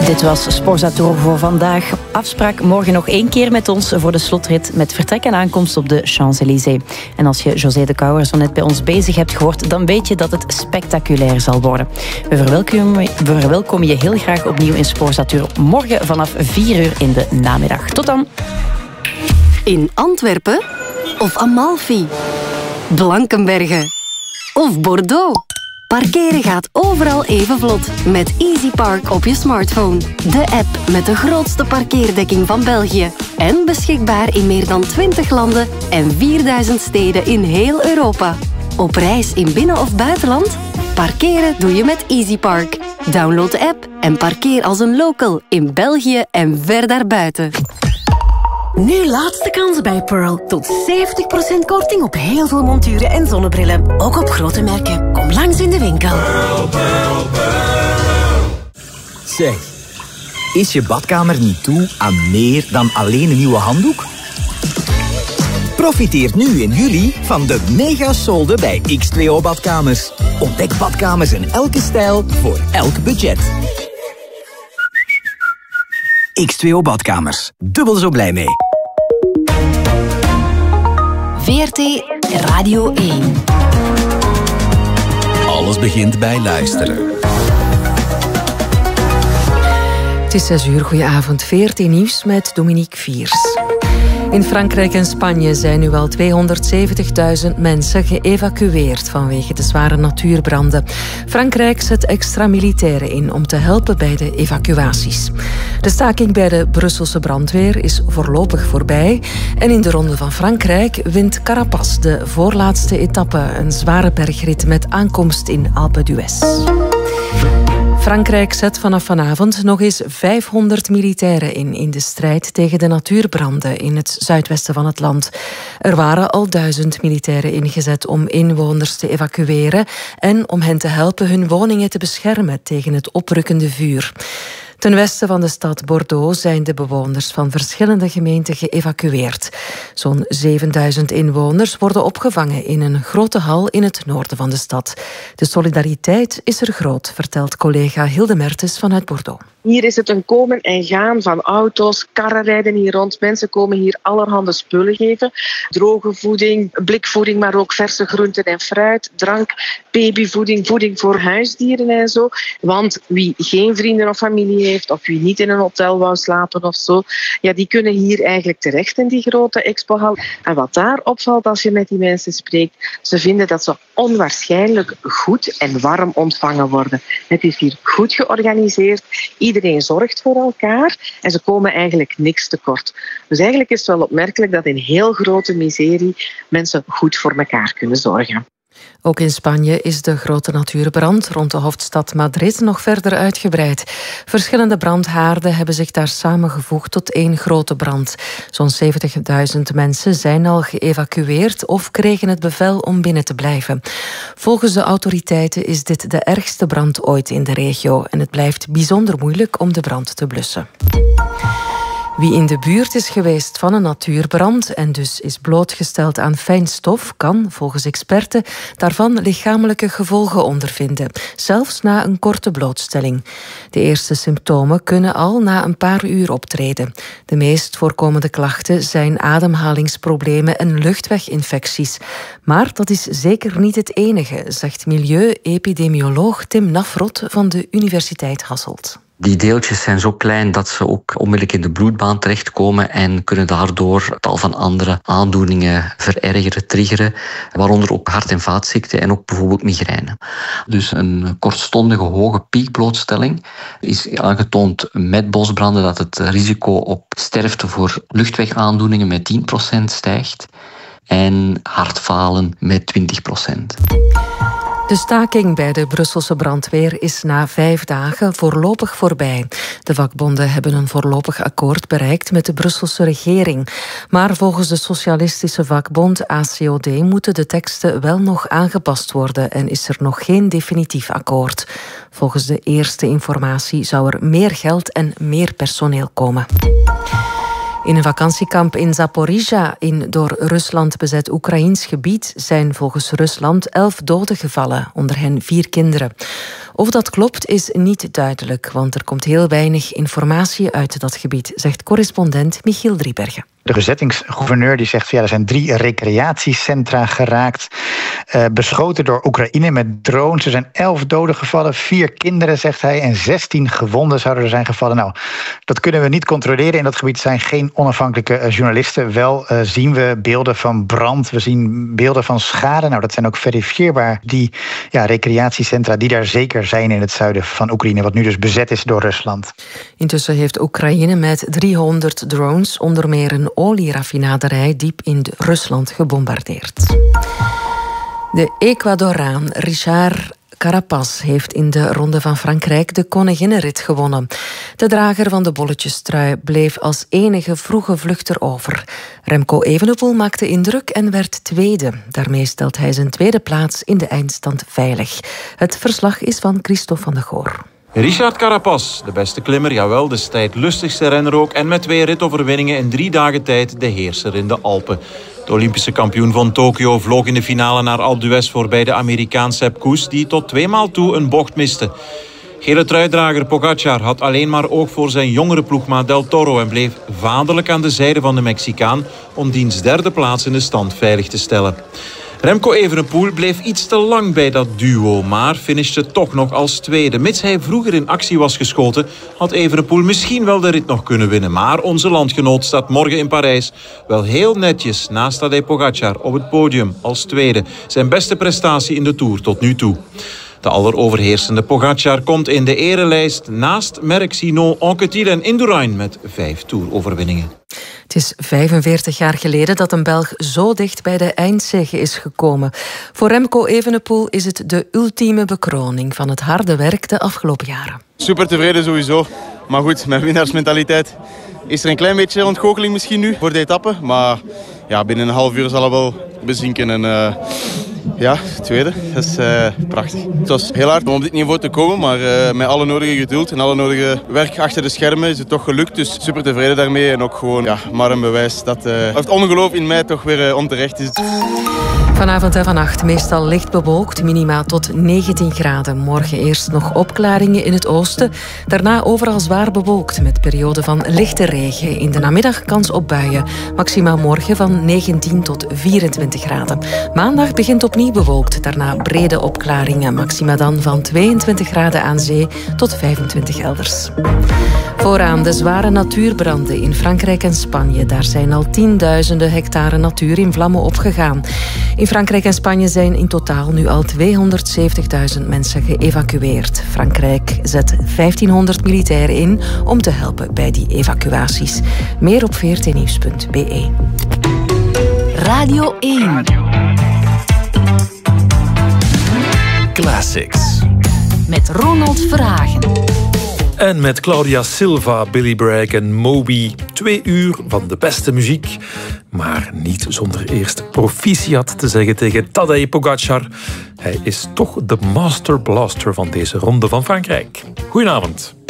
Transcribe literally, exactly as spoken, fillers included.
Dit was Sporza Tour voor vandaag. Afspraak morgen nog één keer met ons voor de slotrit met vertrek en aankomst op de Champs-Élysées. En als je José de Kouwer zo net bij ons bezig hebt gehoord, dan weet je dat het spectaculair zal worden. We verwelkomen, we verwelkomen je heel graag opnieuw in Sporza Tour morgen vanaf vier uur in de namiddag. Tot dan! In Antwerpen of Amalfi, Blankenberge of Bordeaux. Parkeren gaat overal even vlot met EasyPark op je smartphone. De app met de grootste parkeerdekking van België. En beschikbaar in meer dan twintig landen en vierduizend steden in heel Europa. Op reis in binnen- of buitenland? Parkeren doe je met EasyPark. Download de app en parkeer als een local in België en ver daarbuiten. Nu laatste kans bij Pearl. Tot zeventig procent korting op heel veel monturen en zonnebrillen. Ook op grote merken. Kom langs in de winkel. Pearl, Pearl, Pearl. Zeg, is je badkamer niet toe aan meer dan alleen een nieuwe handdoek? Profiteer nu in juli van de mega-solden bij X twee O Badkamers. Ontdek badkamers in elke stijl voor elk budget. X twee O Badkamers. Dubbel zo blij mee. V R T Radio één. Alles begint bij luisteren. Het is zes uur, goedenavond. V R T Nieuws met Dominique Viers. In Frankrijk en Spanje zijn nu al tweehonderdzeventigduizend mensen geëvacueerd vanwege de zware natuurbranden. Frankrijk zet extra militairen in om te helpen bij de evacuaties. De staking bij de Brusselse brandweer is voorlopig voorbij. En in de Ronde van Frankrijk wint Carapaz de voorlaatste etappe, een zware bergrit met aankomst in Alpe d'Huez. Frankrijk zet vanaf vanavond nog eens vijfhonderd militairen in in de strijd tegen de natuurbranden in het zuidwesten van het land. Er waren al duizend militairen ingezet om inwoners te evacueren en om hen te helpen hun woningen te beschermen tegen het oprukkende vuur. Ten westen van de stad Bordeaux zijn de bewoners van verschillende gemeenten geëvacueerd. Zo'n zevenduizend inwoners worden opgevangen in een grote hal in het noorden van de stad. De solidariteit is er groot, vertelt collega Hilde Mertens vanuit Bordeaux. Hier is het een komen en gaan van auto's, karren rijden hier rond. Mensen komen hier allerhande spullen geven. Droge voeding, blikvoeding, maar ook verse groenten en fruit, drank, babyvoeding, voeding voor huisdieren en zo. Want wie geen vrienden of familie heeft, of wie niet in een hotel wou slapen of zo, ja, die kunnen hier eigenlijk terecht in die grote expohal. En wat daar opvalt als je met die mensen spreekt, ze vinden dat ze onwaarschijnlijk goed en warm ontvangen worden. Het is hier goed georganiseerd. Iedereen zorgt voor elkaar en ze komen eigenlijk niks tekort. Dus eigenlijk is het wel opmerkelijk dat in heel grote miserie mensen goed voor elkaar kunnen zorgen. Ook in Spanje is de grote natuurbrand rond de hoofdstad Madrid nog verder uitgebreid. Verschillende brandhaarden hebben zich daar samengevoegd tot één grote brand. Zo'n zeventigduizend mensen zijn al geëvacueerd of kregen het bevel om binnen te blijven. Volgens de autoriteiten is dit de ergste brand ooit in de regio en het blijft bijzonder moeilijk om de brand te blussen. Wie in de buurt is geweest van een natuurbrand en dus is blootgesteld aan fijn stof, kan, volgens experten, daarvan lichamelijke gevolgen ondervinden, zelfs na een korte blootstelling. De eerste symptomen kunnen al na een paar uur optreden. De meest voorkomende klachten zijn ademhalingsproblemen en luchtweginfecties. Maar dat is zeker niet het enige, zegt milieu-epidemioloog Tim Nafrot van de Universiteit Hasselt. Die deeltjes zijn zo klein dat ze ook onmiddellijk in de bloedbaan terechtkomen en kunnen daardoor tal van andere aandoeningen verergeren, triggeren, waaronder ook hart- en vaatziekten en ook bijvoorbeeld migraine. Dus een kortstondige hoge piekblootstelling is aangetoond met bosbranden dat het risico op sterfte voor luchtwegaandoeningen met tien procent stijgt en hartfalen met twintig procent. De staking bij de Brusselse brandweer is na vijf dagen voorlopig voorbij. De vakbonden hebben een voorlopig akkoord bereikt met de Brusselse regering. Maar volgens de socialistische vakbond A C O D moeten de teksten wel nog aangepast worden en is er nog geen definitief akkoord. Volgens de eerste informatie zou er meer geld en meer personeel komen. In een vakantiekamp in Zaporizhzhia, in door Rusland bezet Oekraïns gebied, zijn volgens Rusland elf doden gevallen, onder hen vier kinderen. Of dat klopt is niet duidelijk, want er komt heel weinig informatie uit dat gebied, zegt correspondent Michiel Driebergen. De bezettingsgouverneur die zegt, ja, er zijn drie recreatiecentra geraakt, uh, beschoten door Oekraïne met drones. Er zijn elf doden gevallen, vier kinderen, zegt hij, en zestien gewonden zouden er zijn gevallen. Nou, dat kunnen we niet controleren. In dat gebied zijn geen onafhankelijke uh, journalisten. Wel uh, zien we beelden van brand, we zien beelden van schade. Nou, dat zijn ook verifieerbaar. Die ja, recreatiecentra die daar zeker zijn in het zuiden van Oekraïne, wat nu dus bezet is door Rusland. Intussen heeft Oekraïne met driehonderd drones onder meer een olieraffinaderij diep in Rusland gebombardeerd. De Ecuadoraan Richard Carapaz heeft in de Ronde van Frankrijk de koninginnenrit gewonnen. De drager van de bolletjestrui bleef als enige vroege vluchter over. Remco Evenepoel maakte indruk en werd tweede. Daarmee stelt hij zijn tweede plaats in de eindstand veilig. Het verslag is van Christophe van de Goor. Richard Carapaz, de beste klimmer, jawel, de strijdlustigste renner ook, en met twee ritoverwinningen in drie dagen tijd de heerser in de Alpen. De Olympische kampioen van Tokio vloog in de finale naar Alpe d'Huez voorbij de Amerikaan Sepp Kuss, die tot tweemaal toe een bocht miste. Gele truidrager Pogacar had alleen maar oog voor zijn jongere ploegmaat Del Toro en bleef vaderlijk aan de zijde van de Mexicaan om diens derde plaats in de stand veilig te stellen. Remco Evenepoel bleef iets te lang bij dat duo, maar finishte toch nog als tweede. Mits hij vroeger in actie was geschoten, had Evenepoel misschien wel de rit nog kunnen winnen. Maar onze landgenoot staat morgen in Parijs wel heel netjes naast Tadej Pogacar op het podium als tweede. Zijn beste prestatie in de Tour tot nu toe. De alleroverheersende Pogacar komt in de erelijst naast Merckx, Hinault, Anquetil en Indurain met vijf Tour-overwinningen. Het is vijfenveertig jaar geleden dat een Belg zo dicht bij de eindzege is gekomen. Voor Remco Evenepoel is het de ultieme bekroning van het harde werk de afgelopen jaren. Super tevreden sowieso. Maar goed, met winnaarsmentaliteit is er een klein beetje ontgoocheling misschien nu voor de etappe. Maar ja, binnen een half uur zal het wel bezinken. En, uh, ja, tweede, dat is uh, prachtig. Het was heel hard om op dit niveau te komen, maar uh, met alle nodige geduld en alle nodige werk achter de schermen is het toch gelukt. Dus super tevreden daarmee en ook gewoon ja, maar een bewijs dat uh, het ongeloof in mij toch weer uh, onterecht is. Vanavond en vannacht meestal licht bewolkt, minima tot negentien graden. Morgen eerst nog opklaringen in het oosten. Daarna overal zwaar bewolkt met perioden van lichte regen. In de namiddag kans op buien. Maxima morgen van negentien tot vierentwintig graden. Maandag begint opnieuw bewolkt. Daarna brede opklaringen. Maxima dan van tweeëntwintig graden aan zee tot vijfentwintig elders. Vooraan de zware natuurbranden in Frankrijk en Spanje. Daar zijn al tienduizenden hectare natuur in vlammen opgegaan. In Frankrijk en Spanje zijn in totaal nu al tweehonderdzeventigduizend mensen geëvacueerd. Frankrijk zet vijftienhonderd militairen in om te helpen bij die evacuaties. Meer op v r t nieuws punt b e. Radio één. Classics. Met Ronald Verhagen. En met Claudia Silva, Billy Bragg en Moby. Twee uur van de beste muziek. Maar niet zonder eerst proficiat te zeggen tegen Tadej Pogacar. Hij is toch de master blaster van deze Ronde van Frankrijk. Goedenavond.